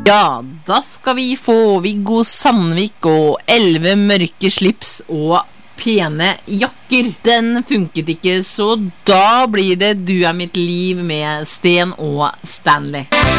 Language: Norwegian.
Ja, da skal vi få Viggo Sandvik og 11 mørke slips og pene jakker. Den funket ikke, så da blir det Du er mitt liv med Sten og Stanley.